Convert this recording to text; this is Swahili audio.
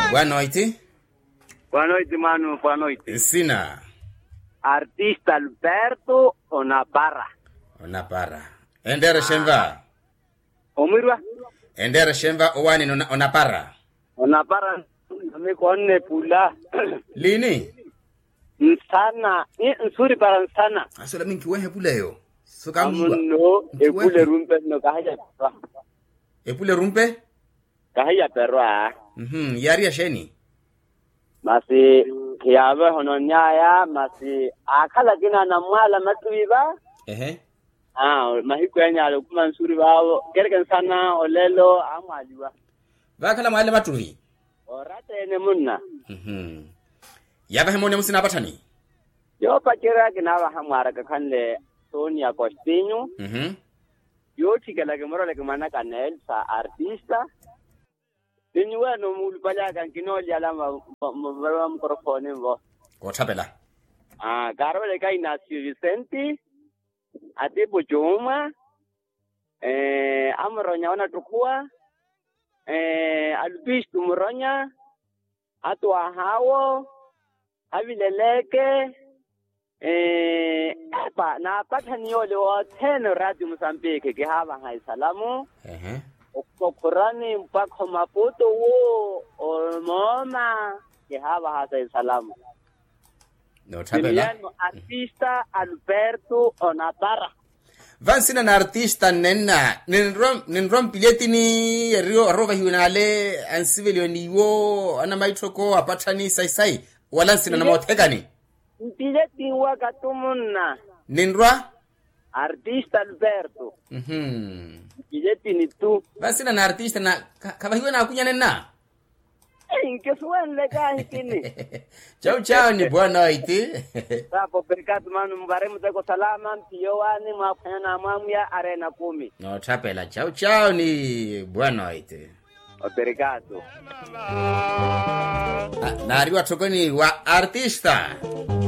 Boa noite. Boa noite, mano. Boa noite. Ensina. Artista Alberto Onaparra. Onaparra. Endera Shemba. Omirwa. Endera Shemba owani Onaparra. Onaparra namikonne pula. Lini? Nsana. Nsuri para nsana. Asola minki wehe pula yo. Sokambiwa. Amuno epule rumpe no kahaya perwa. Epule rumpe? Kahaya perwa. Yari ya sheni. Masi kiawe hono nyaya masi akala gina na mwala matuiba. Mahiko nyalo kuma nsuri bawo gergen sana olelo amaliwa. Vakala mwala matuvi. Orate ene munna. Yaba hemone musina batani. Yo pakira gina wa hamara ka kanle Sonia Costinho. Yo chikala ke moro le ke mana kanel sa artista. Dinywa no mulpala kan kinoli ala ma microphone vo. Kothapela. Garo le kai Ignacio Vicente. Ate Bojoma. Amronya ona tukua. Albish Tumuronya. Atwa hawo. Avileleke. Na patani ole wa 10 radio Mozambique ke haba hai salamu. Okurani mpaka Maputo wo mama ke haba hasa salamu. No tabela. Artista Alberto Onaparra. Vansina na artista nenna ninrom piletini rio arova hiunale ansivelio niwo ana maitoko apatani sai wala sina na motekani. Pileti wakatumuna. Ninrwa Artista Alberto. Pileti ni tu. Vansina na artista na kabahiwe na kunya nenna. Inke suenle kahitini. Chao ni boa noite. Sapo perkatu manu mbaremu teko salama mpiyowani mwafanya mamya arena 10. No chapela chao ni boa noite. Obrigado. Na arriva tokoni wa artista.